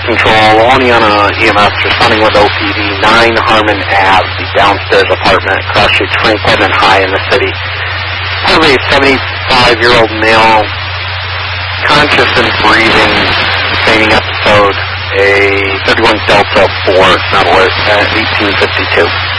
control, Oneonta EMS responding with OPD, 9 Harmon Ave, the downstairs apartment, cross streets Franklin and High in the city. Probably a 75-year-old male, conscious and breathing, fainting episode, a 31 Delta 4, not alert, 1852.